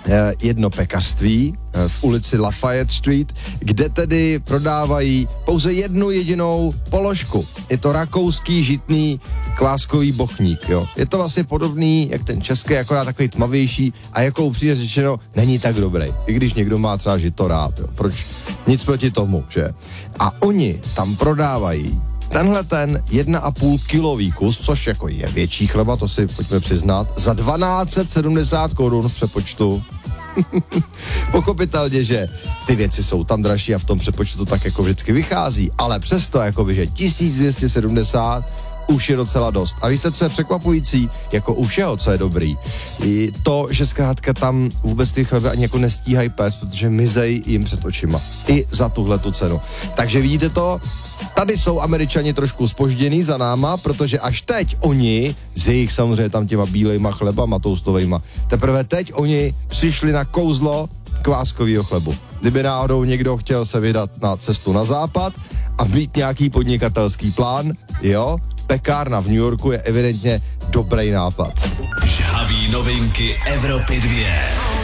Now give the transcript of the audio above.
jedno pekařství v ulici Lafayette Street, kde tedy prodávají pouze jednu jedinou položku. Je to rakouský žitný kváskový bochník, jo. Je to vlastně podobný, jak ten český, akorát takový tmavější a jako upřímně řečeno, není tak dobrý. I když někdo má třeba žito rád, jo. Proč? Nic proti tomu, že? A oni tam prodávají tenhle ten 1,5 kilový kus, což jako je větší chleba, to si pojďme přiznat, za 1270 korun v přepočtu. Pochopitelně, že ty věci jsou tam dražší a v tom přepočtu to tak jako vždycky vychází, ale přesto jakoby, že 1270 už je docela dost. A víte, co je překvapující, jako u všeho, co je dobrý, je to, že zkrátka tam vůbec ty chleby ani jako nestíhají pést, protože mizej jim před očima. I za tuhletu cenu. Takže vidíte to, tady jsou Američani trošku zpožděný za náma, protože až teď oni, z jejich samozřejmě tam těma bílejma chlebama, toustovejma, teprve teď oni přišli na kouzlo kváskovýho chlebu. Kdyby náhodou někdo chtěl se vydat na cestu na západ a mít nějaký podnikatelský plán, jo, pekárna v New Yorku je evidentně dobrý nápad. Žhavý novinky Evropy 2.